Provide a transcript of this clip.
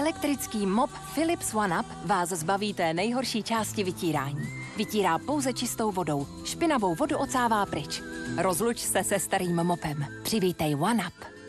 Elektrický mop Philips OneUp vás zbaví té nejhorší části vytírání. Vytírá pouze čistou vodou. Špinavou vodu ocává pryč. Rozluč se se starým mopem. Přivítej OneUp.